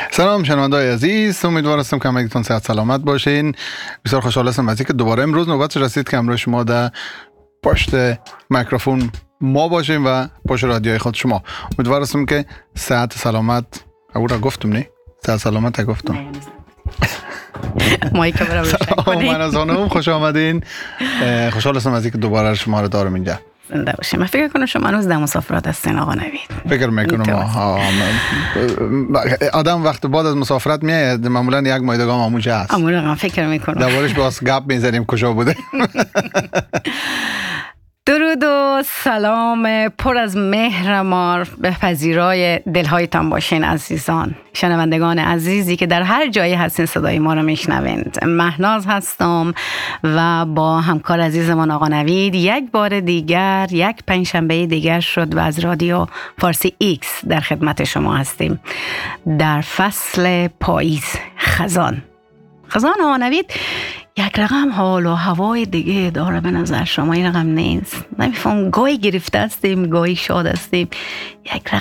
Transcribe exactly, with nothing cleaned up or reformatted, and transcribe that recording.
سلام شنونده‌های عزیز، امیدوارم که همگیتون صحت سلامت باشین. بسیار خوشحال هستم از اینکه دوباره امروز نوبت رسید که امروز شما در پشت میکروفون ما باشیم و پشت رادیوی خود شما. امیدوارم که صحت سلامت او را گفتم نه؟ صحت سلامت گفتم. مایک برام روشن کنید. من از خانم خوش آمدین. خوشحال هستم از اینکه دوباره شما رو دارم اینجا. زنده باشیم. من فکر کنم شما هنوز در مسافرت هستین آقا نوید. فکر میکنم آدم وقت بعد از مسافرت میاد معمولا یک ماه دیگه همونجا هست. همون فکر میکنم. دوبارش باز گپ میزنیم کجا بوده. درود و سلام پر از مهر ما به پذیرای دلهایتان باشین عزیزان، شنوندگان عزیزی که در هر جایی هستین صدای ما رو میشنوید. مهناز هستم و با همکار عزیزمان آقا نوید یک بار دیگر یک پنجشنبه دیگر شد و از رادیو فارسی ایکس در خدمت شما هستیم در فصل پاییز. خزان خزان آقا نوید یک رقم حال و هوای دیگه داره به نظر شما؟ این رقم نیست؟ نمیفهم، گاهی گرفته هستیم گاهی شاد هستیم. یک